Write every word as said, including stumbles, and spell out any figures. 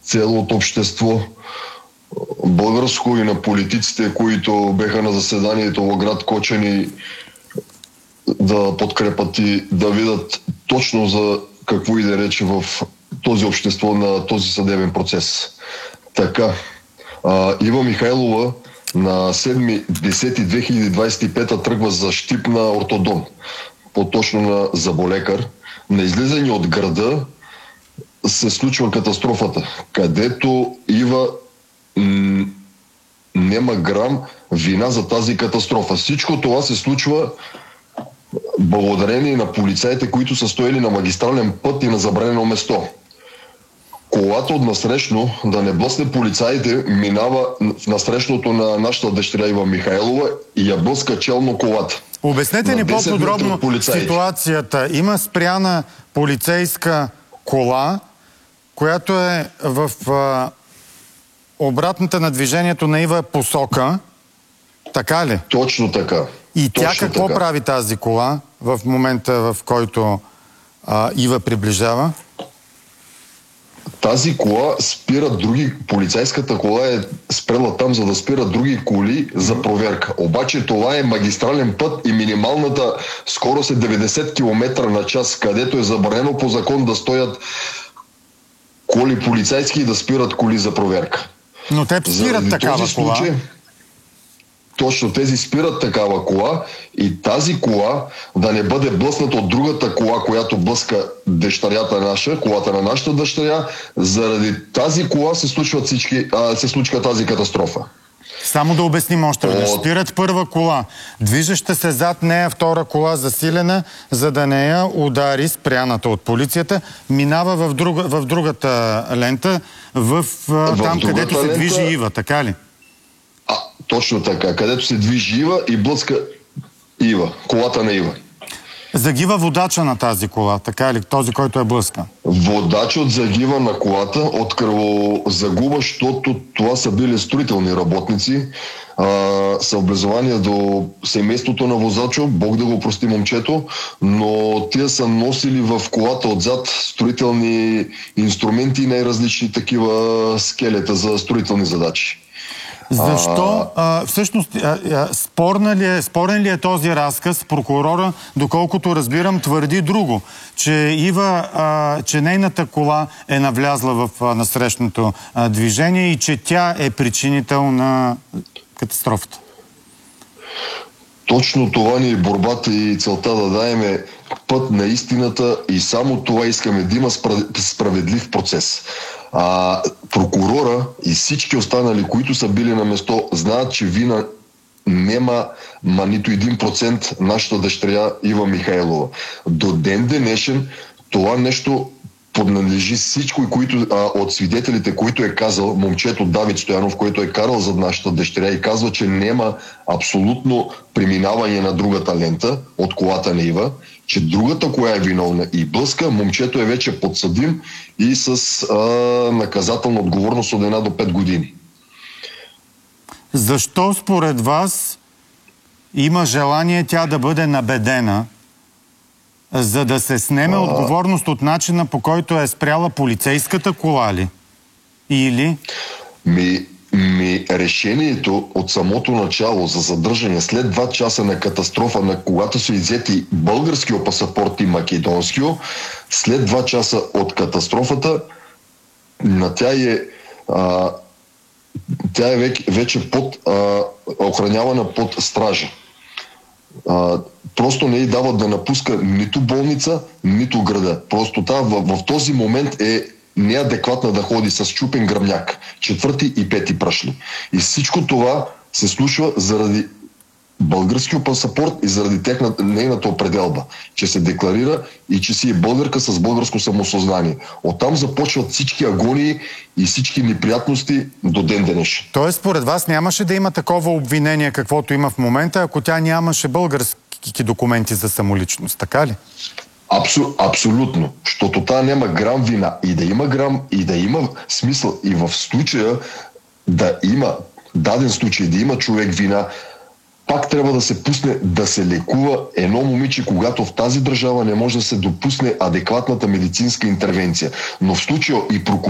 цялото общество българско и на политиците, които беха на заседанието в град Кочани, да подкрепят и да видят точно за какво иде речи в този общество на този съдебен процес. Така, а, Ива Михайлова на седми десети две хиляди двадесет и пета тръгва за щип на ортодон, по-точно на зъболекар. На излизане от града се случва катастрофата, където Ива м- няма грам вина за тази катастрофа. Всичко това се случва благодарение на полицаите, които са стояли на магистрален път и на забранено место. Колата от насрещно, да не блъсне полицаите, минава в насрещното на нашата дъщеря Ива Михайлова и я блъска челно колата. Обяснете ни по-подробно ситуацията. Има спряна полицейска кола, която е в а, обратната на движението на Ива посока. Така ли? Точно така. И тя Точно какво така. прави тази кола в момента, в който а, Ива приближава? Тази кола спира други, полицейската кола е спрела там, за да спира други коли за проверка. Обаче това е магистрален път и минималната скорост е деветдесет километра на час, където е забранено по закон да стоят коли полицейски и да спират коли за проверка. Но те спират такава кола. Случай, точно, тези спират такава кола и тази кола да не бъде блъсната от другата кола, която блъска дъщерята наша, колата на нашата дъщеря. Заради тази кола се случват всички, а, се случва тази катастрофа. Само да обясним още веднъж. От... Спират първа кола, движеща се зад нея втора кола засилена, за да не я удари спряната от полицията, минава в, друга, в другата лента, в, в там където се лента... движи Ива, така ли? А, точно така, където се движи Ива и блъска Ива, колата на Ива. Загива водача на тази кола, така ли? Този, който е блъска? Водачът загива на колата от кръвозагуба, защото това са били строителни работници. Съобразование до семейството на возача, Бог да го прости момчето, но тия са носили в колата отзад строителни инструменти и най-различни такива скелета за строителни задачи. Защо? А, всъщност, а, а, спорна ли е, спорен ли е този разказ? Прокурора, доколкото разбирам, твърди друго, че Ива, а, че нейната кола е навлязла в а, насрещното а, движение и че тя е причинител на катастрофата. Точно това ни е борбата и целта да даеме път на истината и само това искаме, да има справедлив процес. А, прокурора и всички останали, които са били на место, знаят, че вина нема ма нито един процент нашата дъщеря Ива Михайлова. До ден днешен това нещо поднадлежи всичко, които, а, от свидетелите, които е казал момчето Давид Стоянов, който е карал зад нашата дъщеря и казва, че няма абсолютно преминаване на другата лента от колата на Ива, че другата коя е виновна и блъска, момчето е вече подсъдим и с а, наказателна отговорност от една до пет години. Защо според вас има желание тя да бъде набедена, за да се снеме а... отговорност от начина, по който е спряла полицейската кола ли? Или? Ми, ми решението от самото начало за задържане след два часа на катастрофа, на когато са иззети българския пасапорт и македонския, след два часа от катастрофата, на тя е а, тя е вече, вече под а, охранявана под стража. А, просто не й дават да напуска нито болница, нито града. Просто та в, в този момент е неадекватна да ходи с чупен гръбняк, четвърти и пети прашли. И всичко това се случва заради българския пасапорт и заради техната, нейната определба, че се декларира и че си е българка с българско самосъзнание. Оттам започват всички агонии и всички неприятности до ден днешен. Тоест, според вас нямаше да има такова обвинение, каквото има в момента, ако тя нямаше български документи за самоличност, така ли? Абсу, абсолютно, защото та няма грам вина и да има грам, и да има смисъл и в случая да има даден случай, да има човек вина, пак трябва да се пусне да се лекува едно момиче, когато в тази държава не може да се допусне адекватната медицинска интервенция. Но в случая и прокурор